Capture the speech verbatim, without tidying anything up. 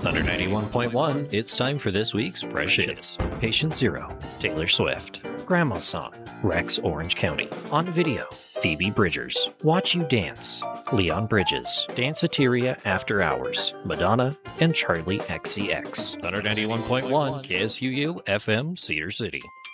Thunder ninety-one point one, it's time for this week's Fresh Hits. Patient Zero, Taylor Swift. Grandma Song, Rex Orange County. On Video, Phoebe Bridgers. Watch You Dance, Leon Bridges. Danceteria After Hours, Madonna and Charlie X C X. Thunder ninety-one point one, K S U U F M, Cedar City.